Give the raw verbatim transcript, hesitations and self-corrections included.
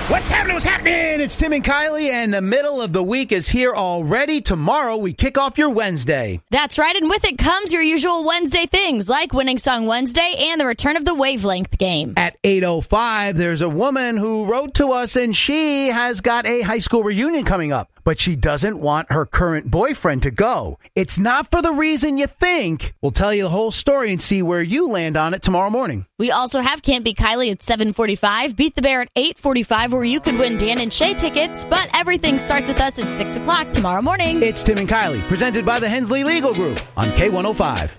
What's happening? What's happening? It's Tim and Kylie, and the middle of the week is here already. Tomorrow, we kick off your Wednesday. That's right, and with it comes your usual Wednesday things, like Winning Song Wednesday and the return of the Wavelength game. At eight oh five, there's a woman who wrote to us, and she has got a high school reunion coming up, but she doesn't want her current boyfriend to go. It's not for the reason you think. We'll tell you the whole story and see where you land on it tomorrow morning. We also have Can't Beat Kylie at seven forty-five, Beat the Bear at eight forty-five, where you could win Dan and Shay tickets, but everything starts with us at six o'clock tomorrow morning. It's Tim and Kylie, presented by the Hensley Legal Group on K one oh five.